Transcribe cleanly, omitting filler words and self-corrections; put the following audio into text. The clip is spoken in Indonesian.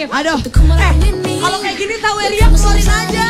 Aduh. Kalau kayak gini tahu Eria keluarin aja.